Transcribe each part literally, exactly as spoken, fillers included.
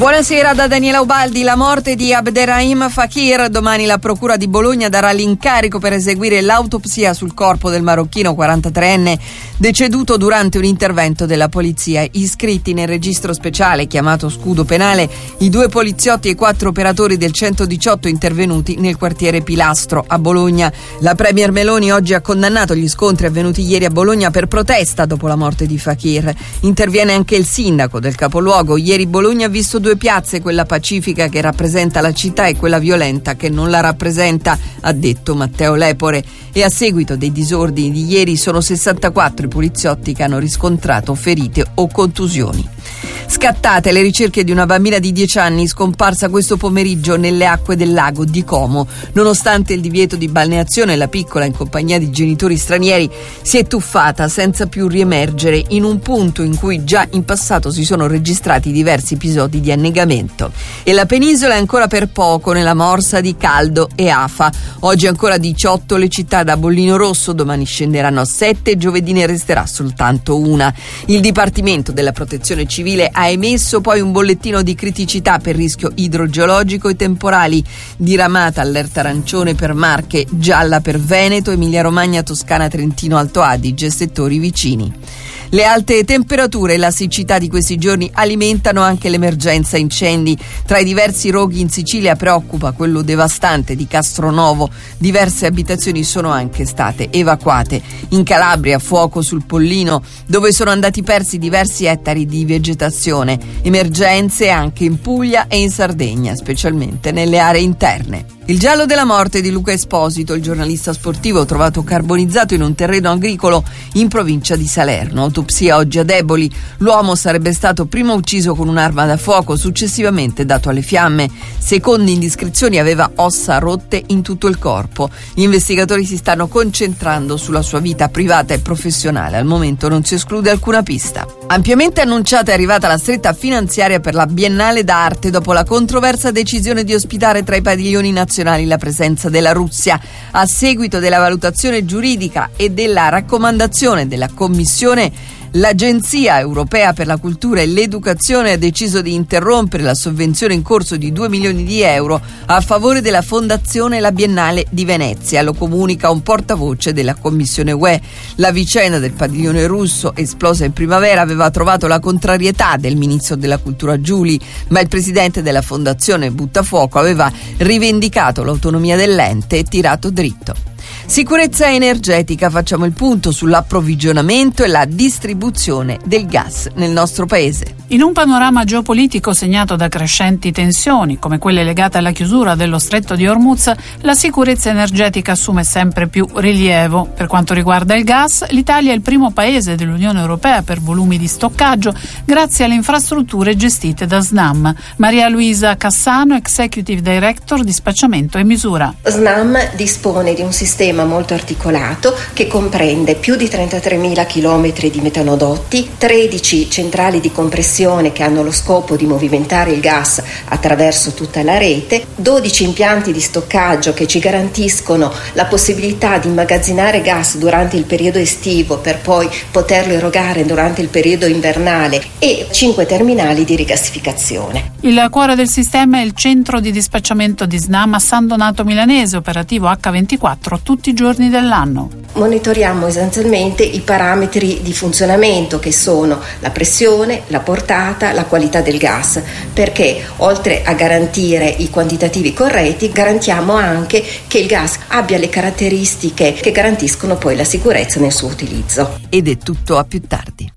Buonasera da Daniela Ubaldi. La morte di Abderrahim Fakir. Domani la procura di Bologna darà l'incarico per eseguire l'autopsia sul corpo del marocchino quarantatreenne deceduto durante un intervento della polizia. Iscritti nel registro speciale chiamato scudo penale i due poliziotti e quattro operatori del centodiciotto intervenuti nel quartiere Pilastro a Bologna. La premier Meloni oggi ha condannato gli scontri avvenuti ieri a Bologna per protesta dopo la morte di Fakir. Interviene anche il sindaco del capoluogo. Ieri Bologna ha visto due piazze, quella pacifica che rappresenta la città e quella violenta che non la rappresenta, ha detto Matteo Lepore. E a seguito dei disordini di ieri sono sessantaquattro i poliziotti che hanno riscontrato ferite o contusioni. Scattate le ricerche di una bambina di dieci anni scomparsa questo pomeriggio nelle acque del lago di Como. Nonostante il divieto di balneazione, la piccola, in compagnia di genitori stranieri, si è tuffata senza più riemergere in un punto in cui già in passato si sono registrati diversi episodi di annegamento. E la penisola è ancora per poco nella morsa di Caldo e Afa. Oggi ancora diciotto le città da bollino rosso, domani scenderanno a sette e giovedì ne resterà soltanto una. Il Dipartimento della Protezione Civile ha emesso poi un bollettino di criticità per rischio idrogeologico e temporali, diramata allerta arancione per Marche, gialla per Veneto, Emilia Romagna, Toscana, Trentino, Alto Adige e settori vicini. Le alte temperature e la siccità di questi giorni alimentano anche l'emergenza incendi. Tra i diversi roghi in Sicilia preoccupa quello devastante di Castronovo. Diverse abitazioni sono anche state evacuate. In Calabria fuoco sul Pollino, dove sono andati persi diversi ettari di vegetazione. Emergenze anche in Puglia e in Sardegna, specialmente nelle aree interne. Il giallo della morte di Luca Esposito, il giornalista sportivo trovato carbonizzato in un terreno agricolo in provincia di Salerno. Autopsia oggi a Deboli. L'uomo sarebbe stato prima ucciso con un'arma da fuoco, successivamente dato alle fiamme. Secondo indiscrezioni aveva ossa rotte in tutto il corpo. Gli investigatori si stanno concentrando sulla sua vita privata e professionale. Al momento non si esclude alcuna pista. Ampiamente annunciata è arrivata la stretta finanziaria per la Biennale d'Arte dopo la controversa decisione di ospitare tra i padiglioni nazionali la presenza della Russia. A seguito della valutazione giuridica e della raccomandazione della Commissione, l'Agenzia Europea per la Cultura e l'Educazione ha deciso di interrompere la sovvenzione in corso di due milioni di euro a favore della Fondazione La Biennale di Venezia. Lo comunica un portavoce della Commissione U E. La vicenda del padiglione russo, esplosa in primavera, aveva trovato la contrarietà del ministro della Cultura Giuli, ma il presidente della Fondazione Buttafuoco aveva rivendicato l'autonomia dell'ente e tirato dritto. Sicurezza energetica, facciamo il punto sull'approvvigionamento e la distribuzione del gas nel nostro paese. In un panorama geopolitico segnato da crescenti tensioni, come quelle legate alla chiusura dello stretto di Hormuz, la sicurezza energetica assume sempre più rilievo. Per quanto riguarda il gas, l'Italia è il primo paese dell'Unione Europea per volumi di stoccaggio, grazie alle infrastrutture gestite da Snam. Maria Luisa Cassano, Executive Director di Spacciamento e Misura. Snam dispone di un sistema molto articolato che comprende più di trentatremila chilometri di metanodotti, tredici centrali di compressione che hanno lo scopo di movimentare il gas attraverso tutta la rete, dodici impianti di stoccaggio che ci garantiscono la possibilità di immagazzinare gas durante il periodo estivo per poi poterlo erogare durante il periodo invernale e cinque terminali di rigassificazione. Il cuore del sistema è il centro di dispacciamento di Snam a San Donato Milanese, operativo acca ventiquattro tutti i giorni dell'anno. Monitoriamo essenzialmente i parametri di funzionamento che sono la pressione, la portata, la qualità del gas, perché oltre a garantire i quantitativi corretti garantiamo anche che il gas abbia le caratteristiche che garantiscono poi la sicurezza nel suo utilizzo. Ed è tutto, a più tardi.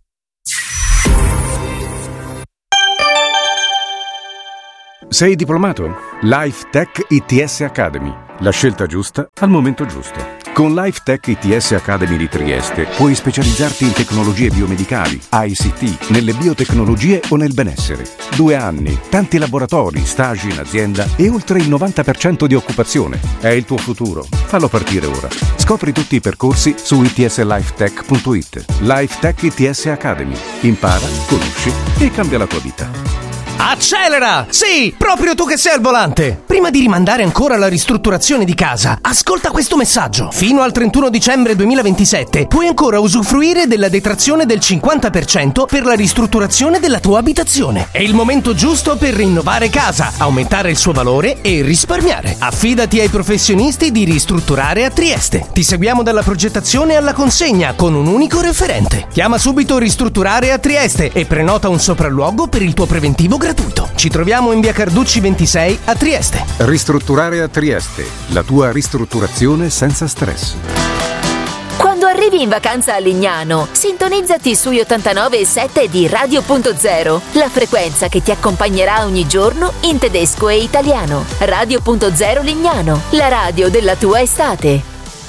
Sei diplomato? LifeTech I T S Academy. La scelta giusta al momento giusto. Con LifeTech I T S Academy di Trieste puoi specializzarti in tecnologie biomedicali, I C T, nelle biotecnologie o nel benessere. Due anni, tanti laboratori, stage in azienda e oltre il novanta per cento di occupazione. È il tuo futuro. Fallo partire ora. Scopri tutti i percorsi su i t s lifetech punto i t. LifeTech I T S Academy. Impara, conosci e cambia la tua vita. Accelera! Sì, proprio tu che sei al volante! Prima di rimandare ancora la ristrutturazione di casa, ascolta questo messaggio. Fino al trentuno dicembre duemilaventisette puoi ancora usufruire della detrazione del cinquanta per cento per la ristrutturazione della tua abitazione. È il momento giusto per rinnovare casa, aumentare il suo valore e risparmiare. Affidati ai professionisti di Ristrutturare a Trieste. Ti seguiamo dalla progettazione alla consegna con un unico referente. Chiama subito Ristrutturare a Trieste e prenota un sopralluogo per il tuo preventivo gratuito. Ci troviamo in via Carducci ventisei a Trieste. Ristrutturare a Trieste, la tua ristrutturazione senza stress. Quando arrivi in vacanza a Lignano, sintonizzati sui ottantanove virgola sette di Radio Punto Zero, la frequenza che ti accompagnerà ogni giorno in tedesco e italiano. Radio Punto Zero Lignano, la radio della tua estate.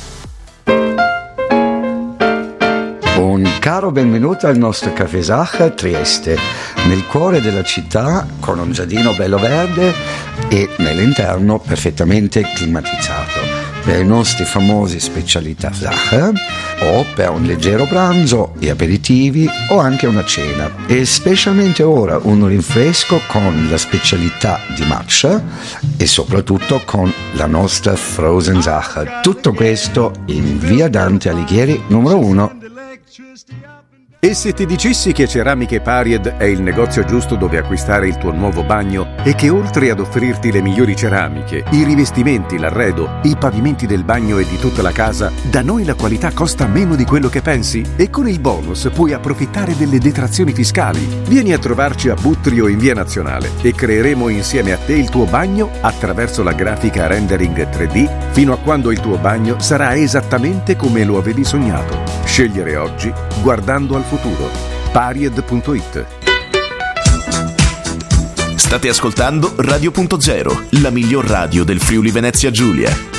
Un caro benvenuto al nostro Café Sacher Trieste, nel cuore della città, con un giardino bello verde e nell'interno perfettamente climatizzato per i nostri famosi specialità Sacher, o per un leggero pranzo e aperitivi o anche una cena, e specialmente ora un rinfresco con la specialità di matcha e soprattutto con la nostra Frozen Sacher. Tutto questo in via Dante Alighieri numero uno. E se ti dicessi che Ceramiche Paried è il negozio giusto dove acquistare il tuo nuovo bagno e che oltre ad offrirti le migliori ceramiche, i rivestimenti, l'arredo, i pavimenti del bagno e di tutta la casa, da noi la qualità costa meno di quello che pensi? E con il bonus puoi approfittare delle detrazioni fiscali. Vieni a trovarci a Buttrio in via Nazionale e creeremo insieme a te il tuo bagno attraverso la grafica rendering tre D fino a quando il tuo bagno sarà esattamente come lo avevi sognato. Scegliere oggi guardando al futuro. Paried punto it. State ascoltando Radio Punto Zero, la miglior radio del Friuli Venezia Giulia.